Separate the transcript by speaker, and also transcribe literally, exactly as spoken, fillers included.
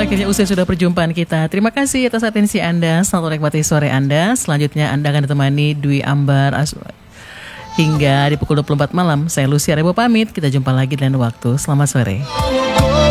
Speaker 1: akhirnya usai sudah perjumpaan kita. Terima kasih atas atensi Anda. Selamat menikmati sore Anda. Selanjutnya Anda akan ditemani Dwi Ambar As- hingga di pukul dua puluh empat malam. Saya Lucia Rebo pamit. Kita jumpa lagi di lain waktu. Selamat sore.